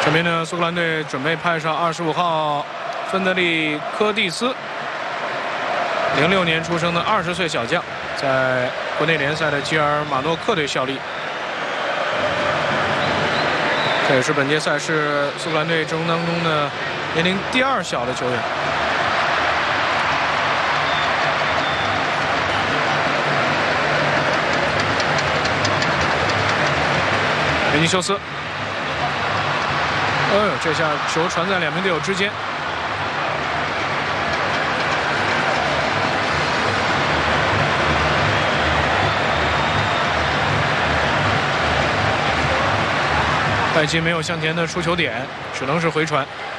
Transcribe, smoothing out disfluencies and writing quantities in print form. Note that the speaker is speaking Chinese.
这边呢，苏格兰队准备派上25号芬德利·科蒂斯，06年出生的20岁小将，在国内联赛的吉尔马诺克队效力。这也是本届赛事苏格兰队阵容当中的年龄第2小的球员。维尼修斯，这下球传在2名队友之间。拜金没有向前的出球点，只能是回传。